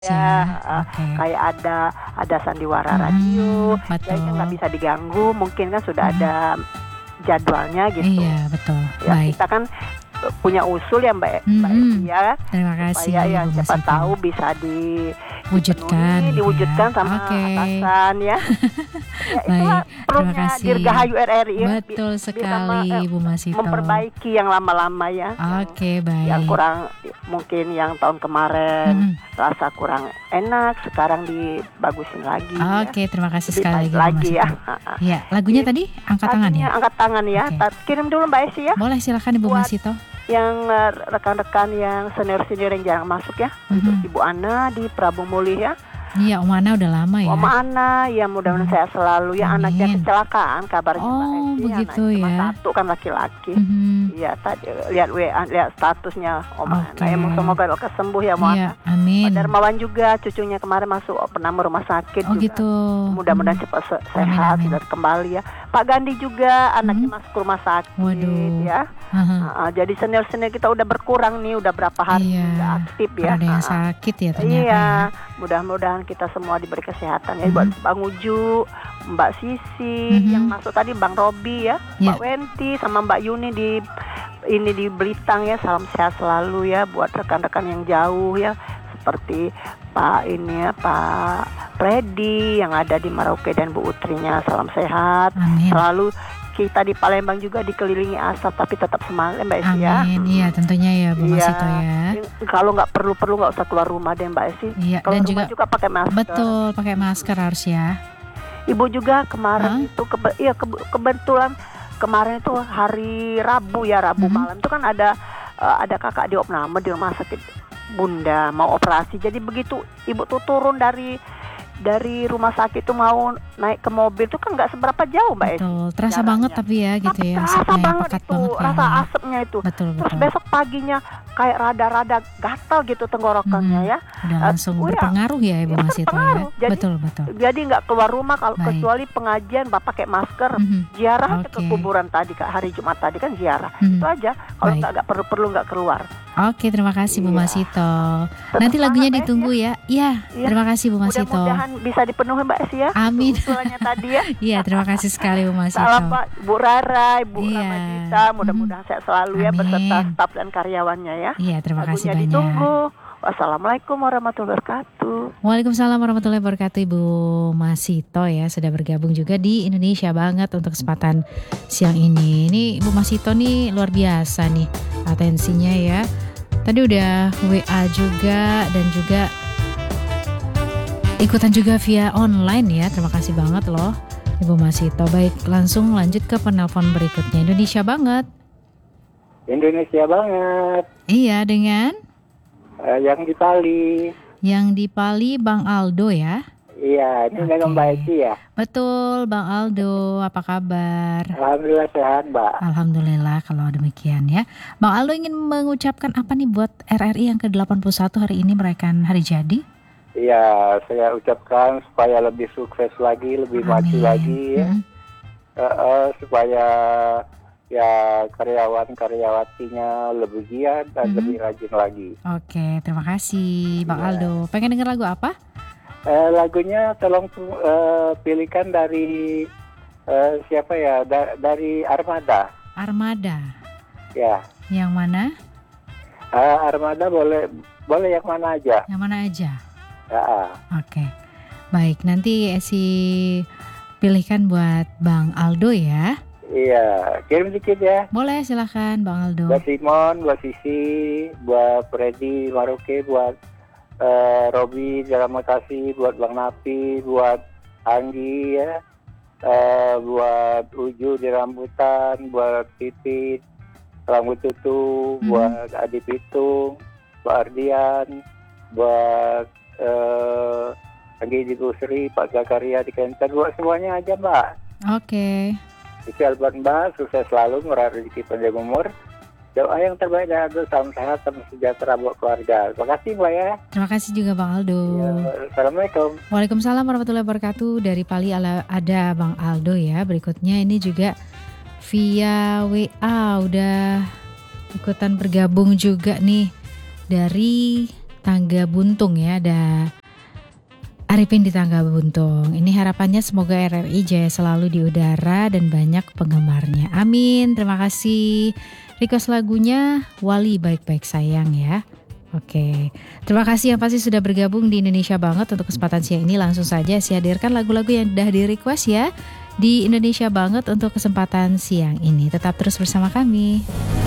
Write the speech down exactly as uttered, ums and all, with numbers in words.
Ya, Ja, heeh, oke. kayak ada ada sandiwara radio, Mhm, kayaknya nggak betul. bisa diganggu, mungkin kan sudah Mhm. ada jadwalnya gitu. Iya, betul, Ya baik. kita kan, e punya usul ya Mbak Mbak Esti Mhm, ya, terima supaya kasih ya Bu siapa tahu Masito. bisa di Wujudkan dipenuhi, gitu ya, diwujudkan sama oke. atasan ya. Ya itulah Baik, terima perlunya kasih. Dirgahayu R.R.I ya, bi Betul bisa me e sekali Bu Masito. memperbaiki yang lama-lama ya, yang Oke, yang baik. kurang mungkin yang tahun kemarin Mhm. rasa kurang enak, sekarang dibagusin lagi ya, Oke, terima kasih lebih sekali baik lagi Bu lagi ya, Masito. heeh. Iya, lagunya It tadi angkat tangan lagunya ya? angkat tangan ya, Oke. tat kirim dulu Mbak Esti ya. Boleh, silakan Ibu Buat Masito. yang, eee, rekan-rekan yang senior-senior yang jarang masuk ya, untuk Mhm. Ibu Ana di Prabu Mulih ya. Iya, Om Ana udah lama ya. Oma Ana, ya mudah-mudahan Mhm. sehat selalu ya, anaknya Amin. kecelakaan kabarnya Mbak Oh, Esti, begitu anaknya cuma ya. satu kan laki-laki. Mhm. Iya tadi lihat W A, lihat statusnya Oma Ana, Oke. ya semoga lekas sembuh ya Oma Ana. Iya, Pak amin. Darmawan juga cucunya kemarin masuk pernah rumah sakit Oh juga, gitu, mudah-mudahan mhm. cepat se Amin sehat amin. sudah kembali ya. Pak Gandhi juga anaknya Mhm. masuk rumah sakit Waduh, ya, heeh. heeh, jadi senior-senior kita udah berkurang nih, udah berapa hari Iya, nggak aktif ya, karena ada yang heeh. sakit ya ternyata Iya, ya. mudah-mudahan kita semua diberi kesehatan ya, buat Mhm. Bang Uju, Mbak Sisi, yang Mhm. masuk tadi Bang Robi ya, Iya. Mbak Wenti, sama Mbak Yuni di ini di Belitang ya, salam sehat selalu ya buat rekan-rekan yang jauh ya, seperti Pak ini ya, Pak Freddy yang ada di Merauke dan Bu Utrinya, salam sehat. Amin. Selalu kita di Palembang juga dikelilingi asap tapi tetap semangat ya Mbak Esti ya. Amin, iya tentunya ya Bu Iya, Masito ya. kalau nggak perlu-perlu nggak usah keluar rumah deh Mbak Esti, Iya, keluar dan rumah juga juga pakai masker. betul, pakai masker harus ya. Ibu juga kemarin Heeh. itu kebe iya kebe kebetulan kemarin itu hari Rabu ya, Rabu Mhm. malam itu kan ada, eee, ada kakak diopname di rumah sakit Bunda, mau operasi. Jadi begitu ibu tuh turun dari dari rumah sakit tuh mau naik ke mobil tuh kan nggak seberapa jauh Mbak Esti Betul, terasa jaraknya. banget tapi ya gitu Tapi ya, terasa asapnya banget pekat itu, banget rasa kayaknya. asapnya itu. Betul Terus betul. besok paginya kayak rada-rada gatal gitu tenggorokannya Mhm, ya, udah eee, langsung oh ya, berpengaruh ya Ibu ya Masito ya. berpengaruh. Jadi Betul betul. jadi nggak keluar rumah kalau Baik. kecuali pengajian Mbak pakai masker, Mhm, ziarah aja ke oke. kuburan tadi Kak, hari Jumat tadi kan ziarah, Mhm, itu aja. Kalau baik. nggak nggak perlu-perlu nggak keluar. Oke, terima kasih Bu Iya. Masito. Tetap Nanti lagunya semangat Mbak Esti ditunggu ya. Iya, Iya, terima kasih Bu Masito. mudah-mudahan bisa dipenuhi Mbak Esti ya, Amin. usul-usulannya tadi ya. Iya, terima kasih sekali Bu Masito. Salam Mbak Bu Rara, Ibu Iya, Ramadita, mhm. mudah-mudahan sehat selalu ya beserta Amin. staf dan karyawannya ya. Iya, terima kasih Lagunya banyak. ditunggu. Wassalamualaikum warahmatullahi wabarakatuh. Waalaikumsalam warahmatullahi wabarakatuh Ibu Masito ya, sudah bergabung juga di Indonesia Banget untuk kesempatan siang ini. Ini Ibu Masito nih luar biasa nih atensinya ya. Tadi udah W A juga dan juga ikutan juga via online ya. Terima kasih banget loh Ibu Masito. Baik, langsung lanjut ke penelpon berikutnya. Indonesia Banget. Indonesia Banget. Iya, dengan Uh, yang di Bali. yang di Pali Bang Aldo ya. Iya, ini Oke. dengan Mbak Esti ya. Betul, Bang Aldo, apa kabar? Alhamdulillah sehat, Mbak. Alhamdulillah kalau demikian ya. Bang Aldo ingin mengucapkan apa nih buat R R I yang ke delapan puluh satu hari ini merayakan hari jadi? Iya, saya ucapkan supaya lebih sukses lagi, lebih maju Amin. lagi ya. Mhm. Uh, uh, supaya ya karyawan-karyawatinya lebih giat dan Mhm. lebih rajin lagi. Oke, terima kasih Bang Iya. Aldo. Pengen denger lagu apa? Uh, lagunya tolong uh, pilihkan dari uh, siapa ya? Da- dari Armada. Armada. Ya, Yang mana? uh, Armada boleh boleh yang mana aja. Yang mana aja? Ya, uh. Oke. Baik, nanti Esi pilihkan buat Bang Aldo ya. Iya, kirim dikit ya. Boleh, silahkan Bang Aldo. Buat Simon, buat Sisi, buat Freddy Maroke, buat uh, Robi Terima kasih, buat Bang Napi, buat Anggi ya, uh, buat Uju di Rambutan, buat Titit Rambut Tutu, Mhm. buat Adi Pitung, buat Ardian, buat uh, Anggi di Busri, Pak Zakaria di Kenten, buat semuanya aja Mbak. Oke. Spesial buat Mbak, sukses selalu, murah rezeki panjang umur. Doa yang terbaik dan doa salam sehat, salam sejahtera buat keluarga. Terima kasih Mbak ya. Terima kasih juga Bang Aldo. Ya, Assalamualaikum. Waalaikumsalam warahmatullahi wabarakatuh. Dari Pali ala- ada Bang Aldo ya. Berikutnya ini juga via W A udah ikutan bergabung juga nih dari Tangga Buntung ya, ada Arifin di Tangga Buntung. Ini harapannya semoga R R I jaya selalu di udara dan banyak penggemarnya. Amin. Terima kasih. Request lagunya Wali Baik-Baik Sayang ya. Oke. Terima kasih yang pasti sudah bergabung di Indonesia Banget untuk kesempatan siang ini. Langsung saja saya hadirkan lagu-lagu yang sudah di request ya di Indonesia Banget untuk kesempatan siang ini. Tetap terus bersama kami.